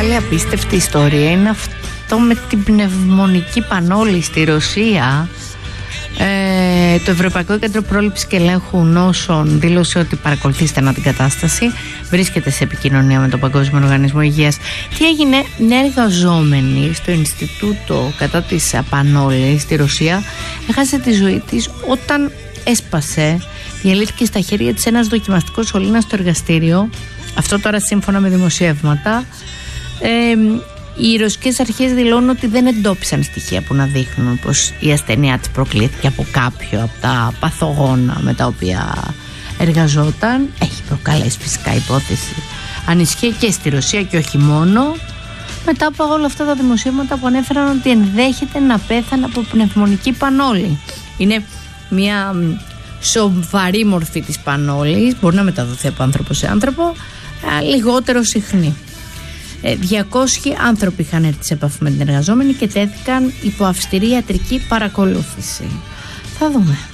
Άλλη απίστευτη ιστορία είναι αυτό με την πνευμονική πανόλη στη Ρωσία. Το Ευρωπαϊκό Κέντρο Πρόληψης και Ελέγχου Νόσων δήλωσε ότι παρακολουθεί στενά την κατάσταση. Βρίσκεται σε επικοινωνία με τον Παγκόσμιο Οργανισμό Υγείας. Τι έγινε? Μια εργαζόμενη στο Ινστιτούτο κατά της πανόλης στη Ρωσία έχασε τη ζωή της όταν έσπασε, διαλύθηκε στα χέρια της ένας δοκιμαστικός σωλήνας στο εργαστήριο. Αυτό τώρα σύμφωνα με δημοσιεύματα. Οι ρωσικές αρχές δηλώνουν ότι δεν εντόπισαν στοιχεία που να δείχνουν πως η ασθένειά της προκλήθηκε από κάποιο από τα παθογόνα με τα οποία εργαζόταν. Έχει προκαλέσει φυσικά υπόθεση ανησυχία και στη Ρωσία και όχι μόνο, μετά από όλα αυτά τα δημοσίευματα που ανέφεραν ότι ενδέχεται να πέθανε από πνευμονική πανόλη. Είναι μια σοβαρή μορφή της πανόλης, μπορεί να μεταδοθεί από άνθρωπο σε άνθρωπο, λιγότερο συχνή. 200 άνθρωποι είχαν έρθει σε επαφή με την εργαζόμενη και τέθηκαν υπό αυστηρή ιατρική παρακολούθηση. Θα δούμε.